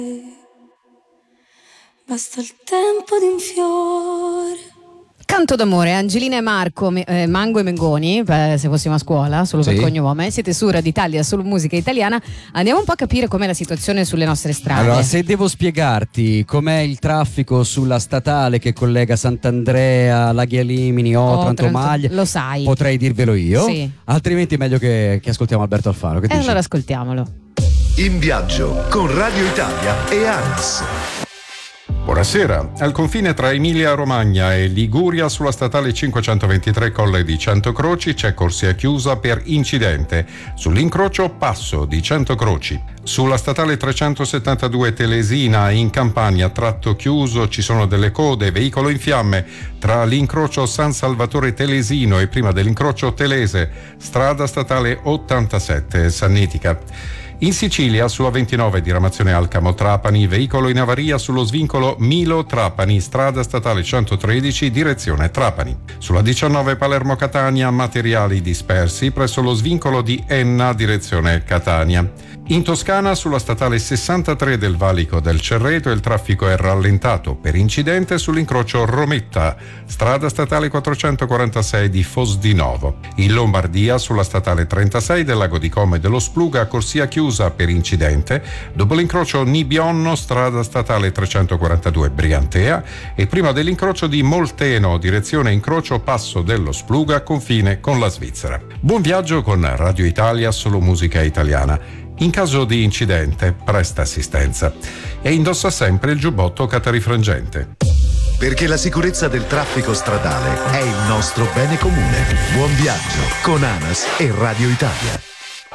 Basta il tempo di un fiore. Canto d'amore, Angelina e Marco, Mango e Mengoni, se fossimo a scuola, solo per cognome. Siete su Radio Italia, solo musica italiana. Andiamo un po' a capire com'è la situazione sulle nostre strade. Allora, se devo spiegarti com'è il traffico sulla statale che collega Sant'Andrea, Laghi Alimini, Otranto, Maglia, lo sai. Potrei dirvelo io, sì. Altrimenti è meglio che ascoltiamo Alberto Alfaro. Che dici? Allora ascoltiamolo. In viaggio con Radio Italia e ANAS. Buonasera. Al confine tra Emilia-Romagna e Liguria, sulla statale 523 Colle di Centocroci c'è corsia chiusa per incidente. Sull'incrocio Passo di Centocroci. Sulla statale 372 Telesina in Campania, tratto chiuso, ci sono delle code, veicolo in fiamme tra l'incrocio San Salvatore Telesino e prima dell'incrocio Telese, strada statale 87 Sannitica. In Sicilia, sulla 29 diramazione Alcamo-Trapani, veicolo in avaria sullo svincolo Milo-Trapani, strada statale 113, direzione Trapani. Sulla 19 Palermo-Catania, materiali dispersi presso lo svincolo di Enna, direzione Catania. In Toscana, sulla statale 63 del valico del Cerreto, il traffico è rallentato per incidente sull'incrocio Rometta, strada statale 446 di Fosdinovo. In Lombardia, sulla statale 36 del lago di Como e dello Spluga, corsia chiusa per incidente dopo l'incrocio Nibionno, strada statale 342 Briantea, e prima dell'incrocio di Molteno, direzione incrocio Passo dello Spluga, confine con la Svizzera. Buon viaggio con Radio Italia, solo musica italiana. In caso di incidente, presta assistenza e indossa sempre il giubbotto catarifrangente. Perché la sicurezza del traffico stradale è il nostro bene comune. Buon viaggio con ANAS e Radio Italia.